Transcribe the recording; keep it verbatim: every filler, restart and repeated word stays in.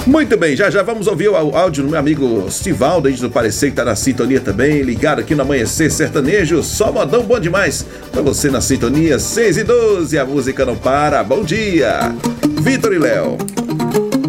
Muito bem, já já vamos ouvir o áudio do meu amigo Stivaldo, a gente do Parecer, que tá na sintonia também, ligado aqui no Amanhecer Sertanejo, só modão bom demais, pra você na sintonia seis e doze, a música não para, bom dia, Vitor e Léo.